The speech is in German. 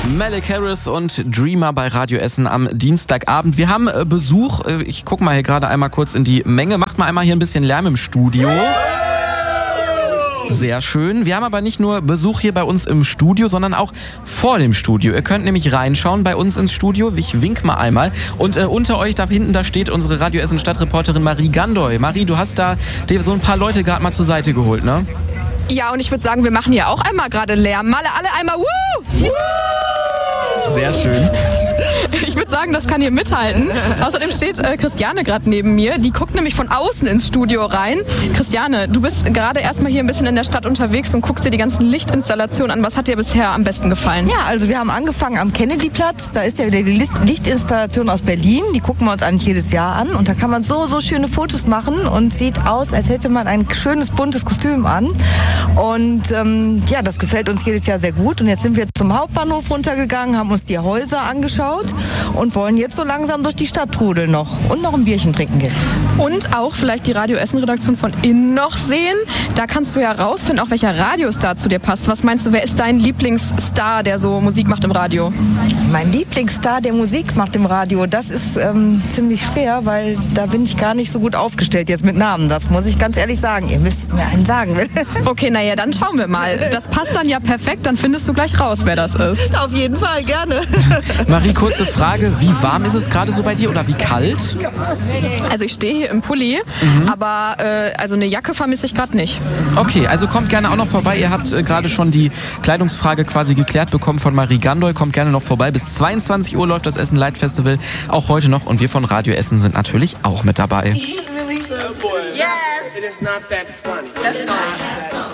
Malik Harris und Dreamer bei Radio Essen am Dienstagabend. Wir haben Besuch. Ich gucke mal hier gerade einmal kurz in die Menge. Macht mal einmal hier ein bisschen Lärm im Studio. Sehr schön. Wir haben aber nicht nur Besuch hier bei uns im Studio, sondern auch vor dem Studio. Ihr könnt nämlich reinschauen bei uns ins Studio. Ich wink mal einmal. Und unter euch, da hinten, da steht unsere Radio Essen Stadtreporterin Marie Gandoy. Marie, du hast da dir so ein paar Leute gerade mal zur Seite geholt, ne? Ja, und ich würde sagen, wir machen hier auch einmal gerade Lärm. Alle einmal Woo! Sehr schön. Ich würde sagen, das kann hier mithalten. Außerdem steht Christiane gerade neben mir. Die guckt nämlich von außen ins Studio rein. Christiane, du bist gerade erstmal hier ein bisschen in der Stadt unterwegs und guckst dir die ganzen Lichtinstallationen an. Was hat dir bisher am besten gefallen? Ja, also wir haben angefangen am Kennedyplatz. Da ist ja wieder die Lichtinstallation aus Berlin. Die gucken wir uns eigentlich jedes Jahr an. Und da kann man so schöne Fotos machen und sieht aus, als hätte man ein schönes, buntes Kostüm an. Und ja, das gefällt uns jedes Jahr sehr gut. Und jetzt sind wir zum Hauptbahnhof runtergegangen, haben uns die Häuser angeschaut und wollen jetzt so langsam durch die Stadt trudeln noch und noch ein Bierchen trinken gehen. Und auch vielleicht die Radio Essen Redaktion von innen noch sehen. Da kannst du ja rausfinden, auch welcher Radiostar zu dir passt. Was meinst du, wer ist dein Lieblingsstar, der so Musik macht im Radio? Mein Lieblingsstar, der Musik macht im Radio, das ist ziemlich schwer, weil da bin ich gar nicht so gut aufgestellt jetzt mit Namen. Das muss ich ganz ehrlich sagen. Ihr müsst mir einen sagen. Okay, naja, dann schauen wir mal. Das passt dann ja perfekt, dann findest du gleich raus, wer das ist. Auf jeden Fall, gerne. Marie, kurze Frage. Wie warm ist es gerade so bei dir oder wie kalt? Also ich stehe hier im Pulli, aber also eine Jacke vermisse ich gerade nicht. Okay, also kommt gerne auch noch vorbei. Ihr habt gerade schon die Kleidungsfrage quasi geklärt bekommen von Marie Gandoy. Kommt gerne noch vorbei. Bis 22 Uhr läuft das Essen Light Festival auch heute noch. Und wir von Radio Essen sind natürlich auch mit dabei. Yes. It is not that funny. That's fine.